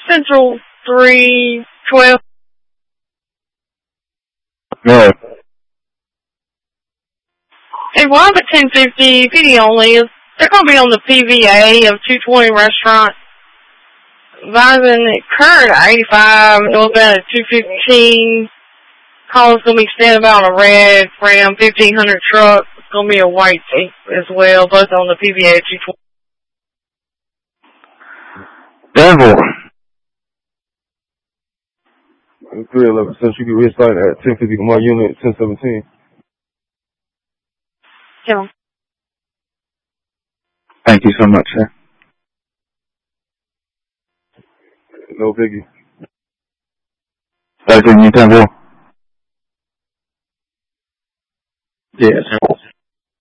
Central 312. Yeah. Hey, Live at 1050, PD only. They're going to be on the PVA of 220 restaurant. Vising current at 85, northbound at 215. Caller's going to be standing by on a red Ram 1500 truck. It's going to be a white tape as well, both on the PVA at 220. Denver. 311, since you can restart at 1050, my unit 1017. Yeah. Thank you so much, sir. No biggie. That's in your temple? Yes.